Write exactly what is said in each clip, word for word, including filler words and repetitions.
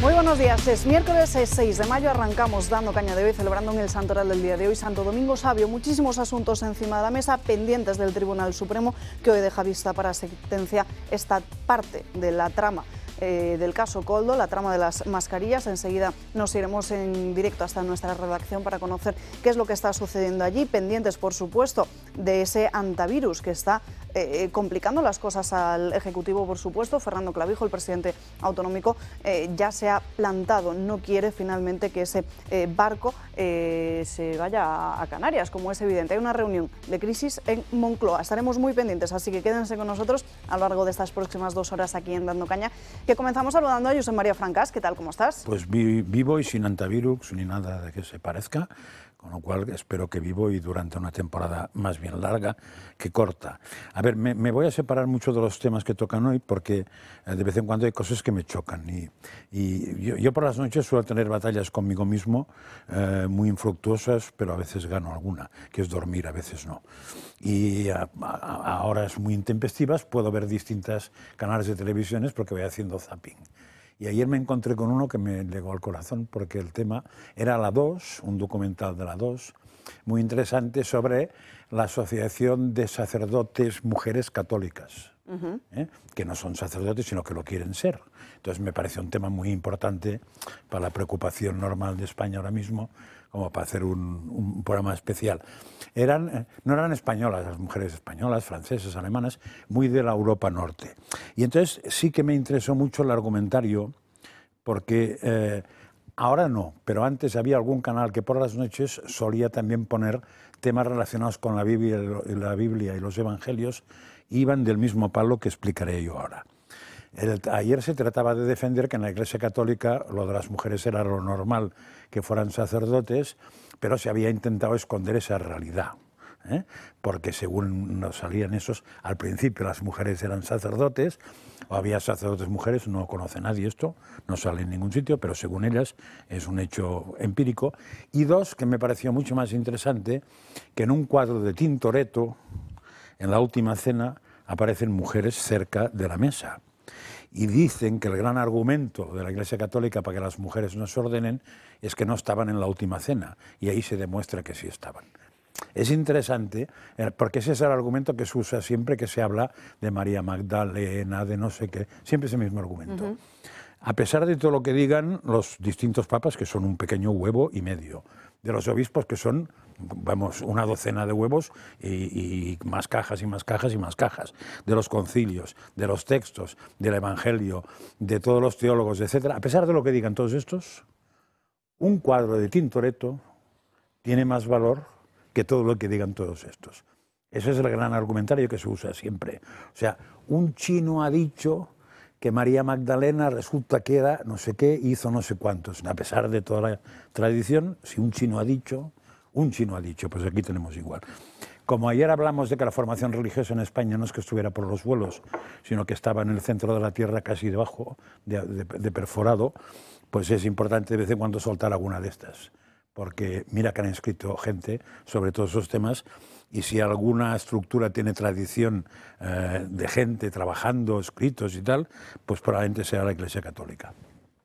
Muy buenos días, es miércoles es seis de mayo, arrancamos dando caña de hoy, celebrando en el santoral del día de hoy, Santo Domingo Sabio. Muchísimos asuntos encima de la mesa, pendientes del Tribunal Supremo, que hoy deja vista para sentencia esta parte de la trama eh, del caso Koldo, la trama de las mascarillas. Enseguida nos iremos en directo hasta nuestra redacción para conocer qué es lo que está sucediendo allí, pendientes, por supuesto, de ese antivirus que está eh, complicando las cosas al Ejecutivo, por supuesto. Fernando Clavijo, el presidente autonómico, eh, ya se ha plantado, no quiere finalmente que ese eh, barco eh, se vaya a, a Canarias, como es evidente. Hay una reunión de crisis en Moncloa, estaremos muy pendientes, así que quédense con nosotros a lo largo de estas próximas dos horas aquí en Dando Caña, que comenzamos saludando a Josep María Francás. ¿Qué tal, cómo estás? Pues vi, vivo y sin antivirus ni nada de que se parezca, con lo cual espero que vivo y durante una temporada más bien larga que corta. A ver, me, me voy a separar mucho de los temas que tocan hoy porque eh, de vez en cuando hay cosas que me chocan y, y yo, yo por las noches suelo tener batallas conmigo mismo eh, muy infructuosas, pero a veces gano alguna, que es dormir, a veces no. Y a, a, a horas muy intempestivas puedo ver distintas canales de televisiones porque voy haciendo zapping. Y ayer me encontré con uno que me llegó al corazón porque el tema era La dos, un documental de La dos, muy interesante sobre la Asociación de Sacerdotes Mujeres Católicas, uh-huh. ¿eh? que no son sacerdotes sino que lo quieren ser. Entonces me parece un tema muy importante para la preocupación normal de España ahora mismo, como para hacer un, un programa especial. Eran, no eran españolas, las mujeres españolas, francesas, alemanas, muy de la Europa Norte. Y entonces sí que me interesó mucho el argumentario, porque eh, ahora no, pero antes había algún canal que por las noches solía también poner temas relacionados con la Biblia, la Biblia y los Evangelios, iban del mismo palo que explicaré yo ahora. El, ayer se trataba de defender que en la Iglesia Católica lo de las mujeres era lo normal, que fueran sacerdotes, pero se había intentado esconder esa realidad, ¿eh? porque según nos salían esos, al principio las mujeres eran sacerdotes, o había sacerdotes mujeres, no conoce nadie esto, no sale en ningún sitio, pero según ellas es un hecho empírico. Y dos, que me pareció mucho más interesante, que en un cuadro de Tintoretto, en la Última Cena, aparecen mujeres cerca de la mesa. Y dicen que el gran argumento de la Iglesia Católica para que las mujeres no se ordenen es que no estaban en la Última Cena, y ahí se demuestra que sí estaban. Es interesante, porque ese es el argumento que se usa siempre que se habla de María Magdalena, de no sé qué, siempre es el mismo argumento. Uh-huh. A pesar de todo lo que digan los distintos papas, que son un pequeño huevo y medio, de los obispos, que son, vamos, una docena de huevos y, y más cajas y más cajas y más cajas, de los concilios, de los textos, del Evangelio, de todos los teólogos, etcétera. A pesar de lo que digan todos estos, un cuadro de Tintoretto tiene más valor que todo lo que digan todos estos. Ese es el gran argumentario que se usa siempre. O sea, un chino ha dicho que María Magdalena resulta que era no sé qué, hizo no sé cuántos. A pesar de toda la tradición, si un chino ha dicho, un chino ha dicho, pues aquí tenemos igual. Como ayer hablamos de que la formación religiosa en España no es que estuviera por los vuelos, sino que estaba en el centro de la tierra, casi debajo, de, de, de perforado, pues es importante de vez en cuando soltar alguna de estas. Porque mira que han escrito gente sobre todos esos temas, y si alguna estructura tiene tradición eh, de gente trabajando, escritos y tal, pues probablemente sea la Iglesia Católica.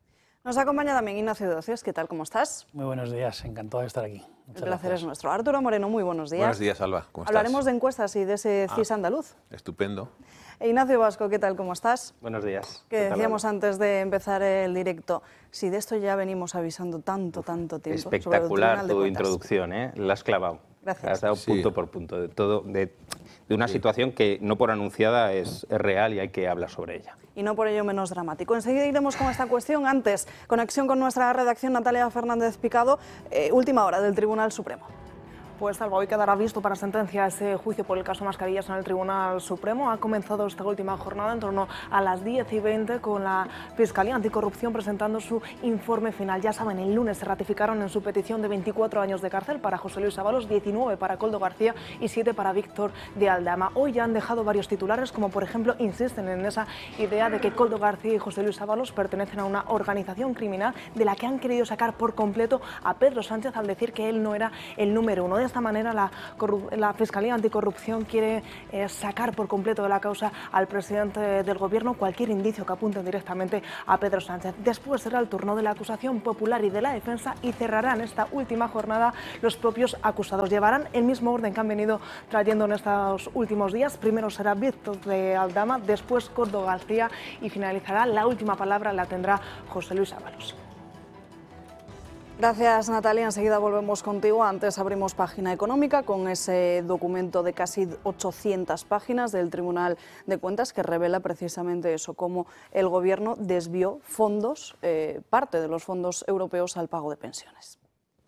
Nos acompaña también Ignacio Docies. ¿Qué tal? ¿Cómo estás? Muy buenos días, encantado de estar aquí. Muchas El placer gracias. es nuestro. Arturo Moreno, muy buenos días. Buenos días, Alba. ¿Cómo estás? Hablaremos de encuestas y de ese C I S ah, andaluz. Estupendo. E Ignacio Vasco, ¿qué tal? ¿Cómo estás? Buenos días. Que decíamos antes de empezar el directo, si de esto ya venimos avisando tanto, tanto tiempo. Espectacular tu introducción, ¿eh? La has clavado. Gracias. Has dado sí. punto por punto de todo, de, de una sí. situación que no por anunciada es, es real y hay que hablar sobre ella. Y no por ello menos dramático. Enseguida iremos con esta cuestión. Antes, conexión con nuestra redacción, Natalia Fernández Picado, eh, última hora del Tribunal Supremo. Pues Alba, hoy quedará visto para sentencia ese juicio por el caso Mascarillas en el Tribunal Supremo. Ha comenzado esta última jornada en torno a las diez y veinte con la Fiscalía Anticorrupción presentando su informe final. Ya saben, el lunes se ratificaron en su petición de veinticuatro años de cárcel para José Luis Ábalos, diecinueve para Koldo García y siete para Víctor de Aldama. Hoy ya han dejado varios titulares, como por ejemplo insisten en esa idea de que Koldo García y José Luis Ábalos pertenecen a una organización criminal de la que han querido sacar por completo a Pedro Sánchez al decir que él no era el número uno. esta manera la, la Fiscalía Anticorrupción quiere eh, sacar por completo de la causa al presidente del Gobierno cualquier indicio que apunte directamente a Pedro Sánchez. Después será el turno de la acusación popular y de la defensa y cerrarán esta última jornada los propios acusados. Llevarán el mismo orden que han venido trayendo en estos últimos días. Primero será Víctor de Aldama, después Gordo García y finalizará la última palabra la tendrá José Luis Ábalos. Gracias, Natalia. Enseguida volvemos contigo. Antes abrimos página económica con ese documento de casi ochocientas páginas del Tribunal de Cuentas que revela precisamente eso, cómo el Gobierno desvió fondos, eh, parte de los fondos europeos al pago de pensiones.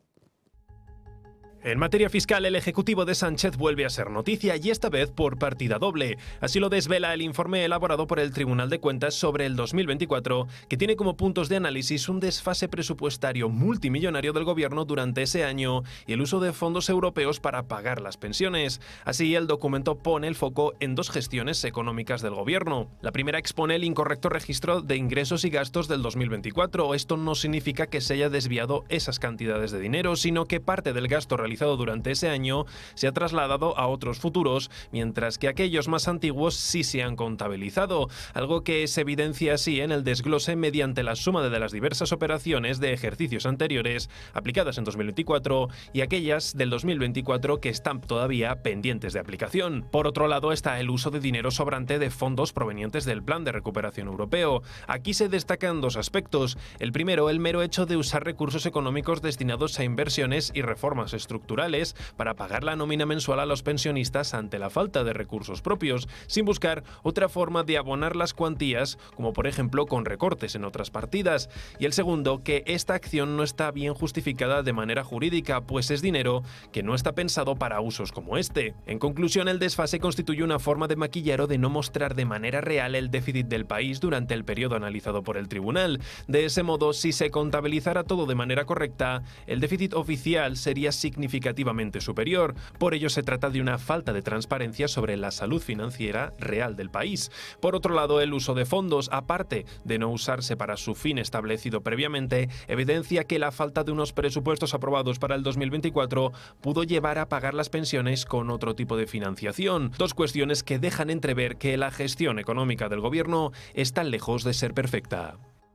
En materia fiscal, el Ejecutivo de Sánchez vuelve a ser noticia y esta vez por partida doble. Así lo desvela el informe elaborado por el Tribunal de Cuentas sobre el dos mil veinticuatro, que tiene como puntos de análisis un desfase presupuestario multimillonario del Gobierno durante ese año y el uso de fondos europeos para pagar las pensiones. Así, el documento pone el foco en dos gestiones económicas del Gobierno. La primera expone el incorrecto registro de ingresos y gastos del dos mil veinticuatro. Esto no significa que se haya desviado esas cantidades de dinero, sino que parte del gasto realizado realizado durante ese año se ha trasladado a otros futuros, mientras que aquellos más antiguos sí se han contabilizado, algo que se evidencia así en el desglose mediante la suma de las diversas operaciones de ejercicios anteriores aplicadas en dos mil veinticuatro y aquellas del dos mil veinticuatro que están todavía pendientes de aplicación. Por otro lado está el uso de dinero sobrante de fondos provenientes del Plan de Recuperación Europeo. Aquí se destacan dos aspectos. El primero, el mero hecho de usar recursos económicos destinados a inversiones y reformas estructurales para pagar la nómina mensual a los pensionistas ante la falta de recursos propios, sin buscar otra forma de abonar las cuantías, como por ejemplo con recortes en otras partidas. Y el segundo, que esta acción no está bien justificada de manera jurídica, pues es dinero que no está pensado para usos como este. En conclusión, el desfase constituye una forma de maquillar o de no mostrar de manera real el déficit del país durante el periodo analizado por el tribunal. De ese modo, si se contabilizara todo de manera correcta, el déficit oficial sería significativamente superior. Por ello, se trata de una falta de transparencia sobre la salud financiera real del país. Por otro lado, el uso de fondos, aparte de no usarse para su fin establecido previamente, evidencia que la falta de unos presupuestos aprobados para el dos mil veinticuatro pudo llevar a pagar las pensiones con otro tipo de financiación. Dos cuestiones que dejan entrever que la gestión económica del gobierno está lejos de ser perfecta.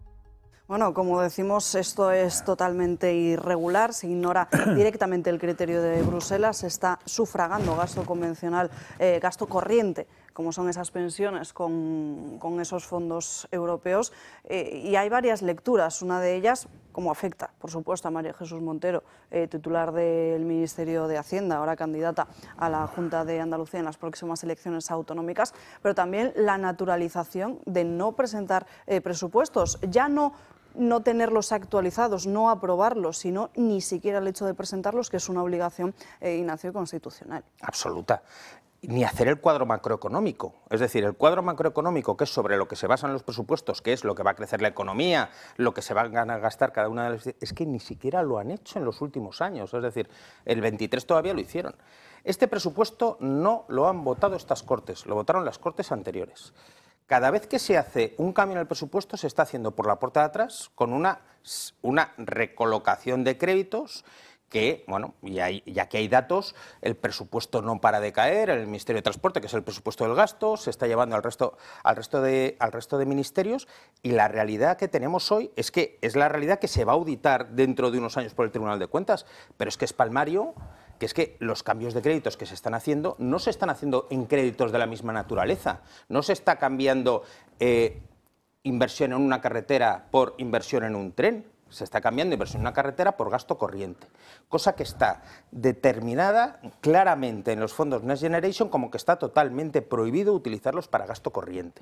Bueno, como decimos, esto es totalmente irregular, se ignora directamente el criterio de Bruselas, se está sufragando gasto convencional, eh, gasto corriente, como son esas pensiones con, con esos fondos europeos, eh, y hay varias lecturas, una de ellas, cómo afecta, por supuesto, a María Jesús Montero, eh, titular del Ministerio de Hacienda, ahora candidata a la Junta de Andalucía en las próximas elecciones autonómicas, pero también la naturalización de no presentar eh, presupuestos, ya no no tenerlos actualizados, no aprobarlos, sino ni siquiera el hecho de presentarlos, que es una obligación, eh, Ignacio, constitucional. Absoluta. Ni hacer el cuadro macroeconómico. Es decir, el cuadro macroeconómico, que es sobre lo que se basan los presupuestos, que es lo que va a crecer la economía, lo que se van a gastar cada una de las... Es que ni siquiera lo han hecho en los últimos años. Es decir, el veintitrés todavía lo hicieron. Este presupuesto no lo han votado estas Cortes, lo votaron las Cortes anteriores. Cada vez que se hace un cambio en el presupuesto se está haciendo por la puerta de atrás con una, una recolocación de créditos que, bueno, y, hay, y aquí hay datos, el presupuesto no para de caer, el Ministerio de Transporte, que es el presupuesto del gasto, se está llevando al resto, al resto, de, al resto de ministerios, y la realidad que tenemos hoy es que es la realidad que se va a auditar dentro de unos años por el Tribunal de Cuentas, pero es que es palmario, que es que los cambios de créditos que se están haciendo no se están haciendo en créditos de la misma naturaleza, no se está cambiando eh, inversión en una carretera por inversión en un tren, se está cambiando inversión en una carretera por gasto corriente, cosa que está determinada claramente en los fondos Next Generation como que está totalmente prohibido utilizarlos para gasto corriente.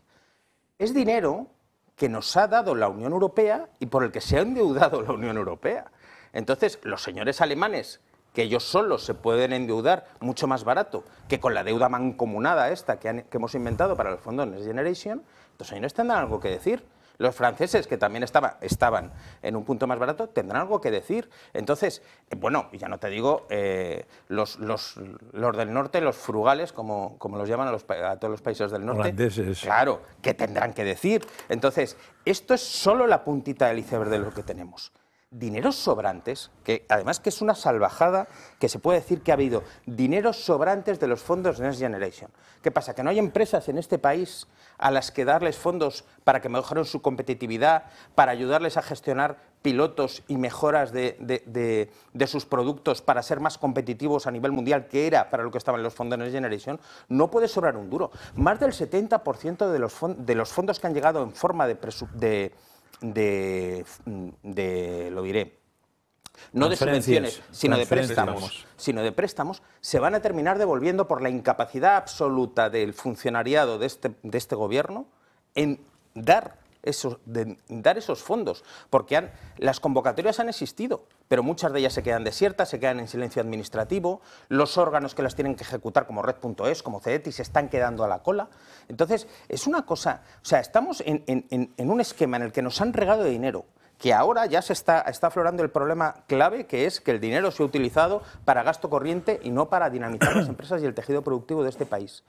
Es dinero que nos ha dado la Unión Europea y por el que se ha endeudado la Unión Europea. Entonces, los señores alemanes, que ellos solos se pueden endeudar mucho más barato que con la deuda mancomunada esta que, han, que hemos inventado para los fondos Next Generation, los señores tendrán algo que decir. Los franceses, que también estaba, estaban en un punto más barato, tendrán algo que decir. Entonces, eh, bueno, ya no te digo, eh, los, los, los del norte, los frugales, como, como los llaman a, los, a todos los países del norte, holandeses, claro, que tendrán que decir. Entonces, esto es solo la puntita del iceberg de lo que tenemos. dineros sobrantes, que además que es una salvajada que se puede decir que ha habido dineros sobrantes de los fondos Next Generation. ¿Qué pasa? ¿Que no hay empresas en este país a las que darles fondos para que mejoren su competitividad, para ayudarles a gestionar pilotos y mejoras de, de, de, de sus productos para ser más competitivos a nivel mundial, que era para lo que estaban los fondos Next Generation? No puede sobrar un duro. Más del setenta por ciento de los, de los fondos que han llegado en forma de... de De, de, lo diré, no de subvenciones, sino de préstamos, sino de préstamos, se van a terminar devolviendo por la incapacidad absoluta del funcionariado de este, de este gobierno en dar esos, de, dar esos fondos, porque han, las convocatorias han existido, pero muchas de ellas se quedan desiertas, se quedan en silencio administrativo, los órganos que las tienen que ejecutar, como Red punto es, como CEDETI, se están quedando a la cola. Entonces, es una cosa, o sea, estamos en, en, en un esquema en el que nos han regado de dinero, que ahora ya se está, está aflorando el problema clave, que es que el dinero se ha utilizado para gasto corriente y no para dinamizar las empresas y el tejido productivo de este país.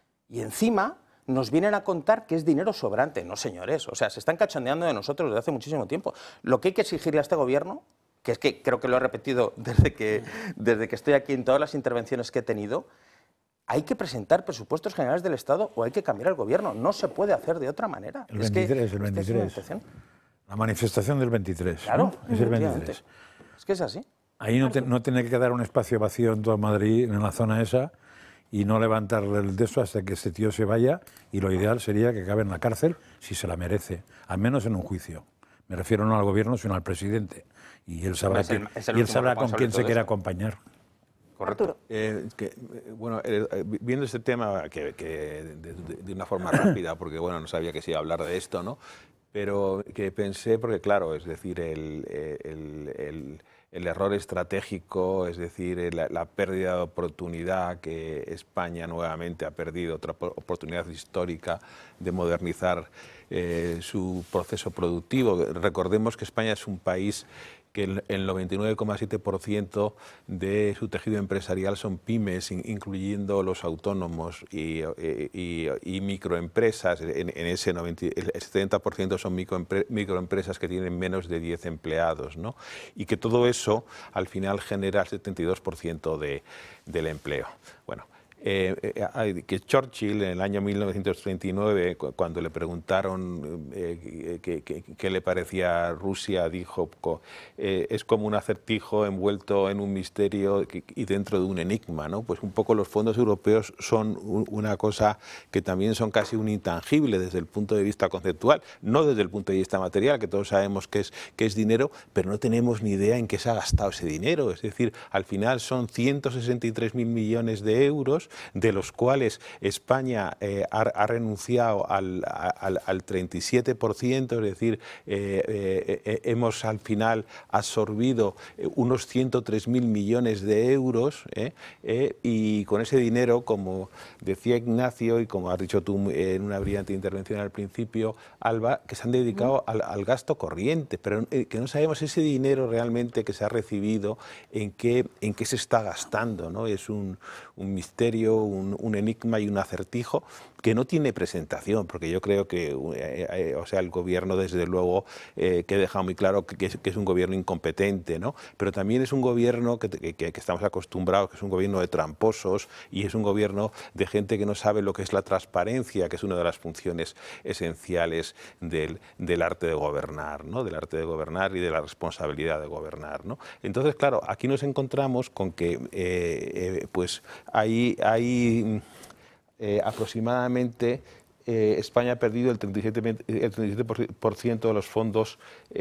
Y encima nos vienen a contar que es dinero sobrante. No, señores, o sea, se están cachondeando de nosotros desde hace muchísimo tiempo. Lo que hay que exigirle a este gobierno, que es que creo que lo he repetido desde que, desde que estoy aquí en todas las intervenciones que he tenido, hay que presentar presupuestos generales del Estado o hay que cambiar el gobierno. No se puede hacer de otra manera. El veintitrés, es que, el veintitrés. Es la manifestación del veintitrés. Claro, ¿no? Es el veintitrés. Es que es así. Ahí no, te, no tiene que quedar un espacio vacío en toda Madrid, en la zona esa, y no levantarle el de eso hasta que este tío se vaya, y lo ideal sería que acabe en la cárcel si se la merece, al menos en un juicio. Me refiero no al gobierno, sino al presidente. Y él sabrá, el, que, y él sabrá con quién se quiere acompañar. Correcto. Eh, que, bueno, eh, viendo este tema que, que de, de, de una forma rápida, porque bueno, no sabía que se iba a hablar de esto, ¿no? Pero que pensé, porque claro, es decir, el, el, el, el error estratégico, es decir, la, la pérdida de oportunidad que España nuevamente ha perdido, otra oportunidad histórica de modernizar eh, su proceso productivo. Recordemos que España es un país que el, el noventa y nueve coma siete por ciento de su tejido empresarial son pymes, in, incluyendo los autónomos y, y, y microempresas. En, en ese noventa, el setenta por ciento son microempre, microempresas que tienen menos de diez empleados, ¿no? Y que todo eso al final genera el setenta y dos por ciento de, del empleo. Bueno, Eh, eh, que Churchill en el año mil novecientos treinta y nueve, cuando le preguntaron eh, qué, qué, qué le parecía Rusia, dijo eh, es como un acertijo envuelto en un misterio y dentro de un enigma, ¿no? Pues un poco los fondos europeos son una cosa que también son casi un intangible desde el punto de vista conceptual, no desde el punto de vista material, que todos sabemos que es, que es dinero, pero no tenemos ni idea en qué se ha gastado ese dinero. Es decir, al final son ciento sesenta y tres mil millones de euros, de los cuales España eh, ha, ha renunciado al, al, al treinta y siete por ciento, es decir, eh, eh, hemos al final absorbido unos ciento tres mil millones de euros eh, eh, y con ese dinero, como decía Ignacio y como has dicho tú en una brillante intervención al principio, Alba, que se han dedicado al, al gasto corriente, pero eh, que no sabemos ese dinero realmente que se ha recibido, en qué, en qué se está gastando, ¿no? Es un, un misterio, Un, un enigma y un acertijo que no tiene presentación, porque yo creo que eh, eh, o sea, el gobierno, desde luego, eh, que ha dejado muy claro que, que, es, que es un gobierno incompetente, ¿no? Pero también es un gobierno que, que, que estamos acostumbrados, que es un gobierno de tramposos y es un gobierno de gente que no sabe lo que es la transparencia, que es una de las funciones esenciales del, del arte de gobernar, ¿no? Del arte de gobernar y de la responsabilidad de gobernar, ¿no? Entonces, claro, aquí nos encontramos con que eh, eh, pues hay... hay Eh, aproximadamente eh, España ha perdido el treinta y siete por ciento de los fondos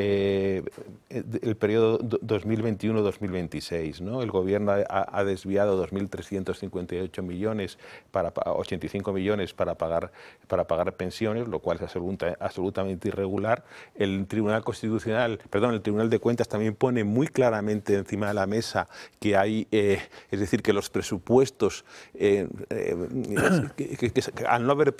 eh, del periodo dos mil veintiuno dos mil veintiséis, ¿no? El gobierno ha, ha desviado dos mil trescientos cincuenta y ocho millones, para, ochenta y cinco millones para pagar, para pagar pensiones, lo cual es absoluta, absolutamente irregular. El Tribunal Constitucional, perdón, el Tribunal de Cuentas también pone muy claramente encima de la mesa que hay, eh, es decir, que los presupuestos, eh, eh, que, que, que, al no haber presupuestos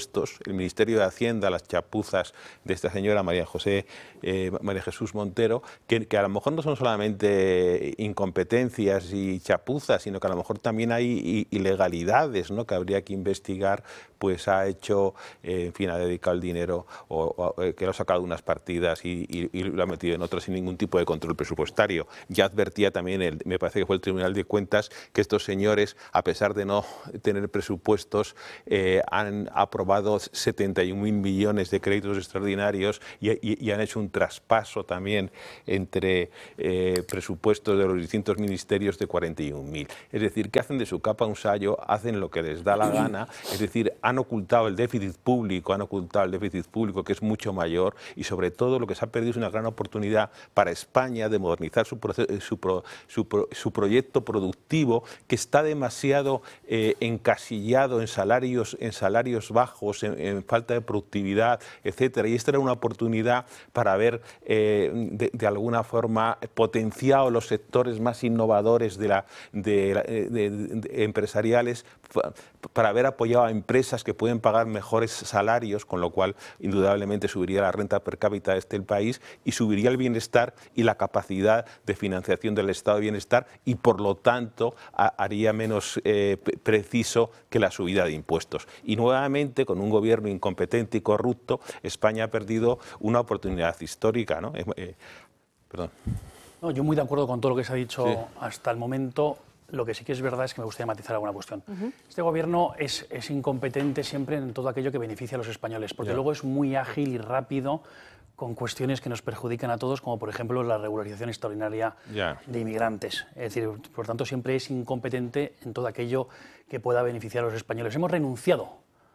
presupuestos, el Ministerio de Hacienda, las chapuzas de esta señora María José, eh, María Jesús Montero, que, que a lo mejor no son solamente incompetencias y chapuzas, sino que a lo mejor también hay ilegalidades, ¿no?, que habría que investigar, pues ha hecho, eh, en fin, ha dedicado el dinero o, o que lo ha sacado de unas partidas y, y, y lo ha metido en otras sin ningún tipo de control presupuestario. Ya advertía también, el, me parece que fue el Tribunal de Cuentas, que estos señores, a pesar de no tener presupuestos, eh, han aprobado setenta y un mil millones de créditos extraordinarios y, y, y han hecho un traspaso también entre eh, presupuestos de los distintos ministerios de cuarenta y un mil. Es decir, que hacen de su capa un sayo, hacen lo que les da la gana, es decir, han ocultado el déficit público, han ocultado el déficit público que es mucho mayor y sobre todo lo que se ha perdido es una gran oportunidad para España de modernizar su, proceso, su, pro, su, pro, su proyecto productivo, que está demasiado eh, encasillado en salarios, en salarios bajos, en, en falta de productividad, etcétera. Y esta era una oportunidad para haber eh, de, de alguna forma potenciado los sectores más innovadores de la, de, de, de, de empresariales, para haber apoyado a empresas que pueden pagar mejores salarios, con lo cual indudablemente subiría la renta per cápita de este país y subiría el bienestar y la capacidad de financiación del estado de bienestar y por lo tanto a, haría menos eh, preciso que la subida de impuestos. Y nuevamente, con un gobierno incompetente y corrupto, España ha perdido una oportunidad histórica, ¿no? Eh, eh, perdón. No, yo muy de acuerdo con todo lo que se ha dicho Sí. hasta el momento. Lo que sí que es verdad es que me gustaría matizar alguna cuestión. Uh-huh. Este gobierno es, es incompetente siempre en todo aquello que beneficia a los españoles, porque yeah. luego es muy ágil y rápido con cuestiones que nos perjudican a todos, como por ejemplo la regularización extraordinaria yeah. de inmigrantes. Es decir, por tanto, siempre es incompetente en todo aquello que pueda beneficiar a los españoles. Hemos renunciado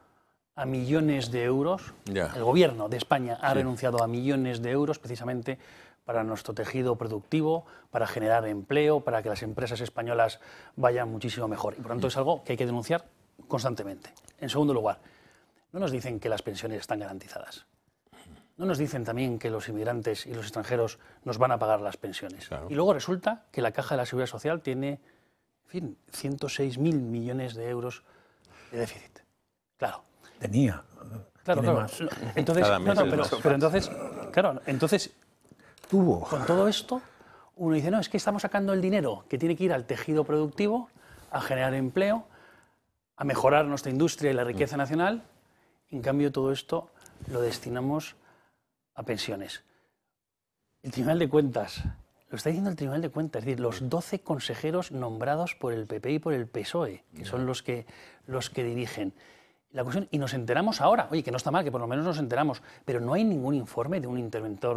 a millones de euros, yeah. el gobierno de España ha sí. renunciado a millones de euros precisamente para nuestro tejido productivo, para generar empleo, para que las empresas españolas vayan muchísimo mejor. Y por tanto es algo que hay que denunciar constantemente. En segundo lugar, no nos dicen que las pensiones están garantizadas. No nos dicen también que los inmigrantes y los extranjeros nos van a pagar las pensiones. Claro. Y luego resulta que la Caja de la Seguridad Social tiene, en fin, ciento seis mil millones de euros de déficit. Claro. Tenía. Claro, claro. Más. Entonces, no, no, pero, pero entonces, claro, entonces... Tuvo. Con todo esto, uno dice, no, es que estamos sacando el dinero que tiene que ir al tejido productivo, a generar empleo, a mejorar nuestra industria y la riqueza mm. nacional. En cambio, todo esto lo destinamos a pensiones. El Tribunal de Cuentas, lo está diciendo el Tribunal de Cuentas, es decir, los doce consejeros nombrados por el P P y por el P S O E, que son los que, los que dirigen. La cuestión, y nos enteramos ahora, oye, que no está mal, que por lo menos nos enteramos, pero no hay ningún informe de un interventor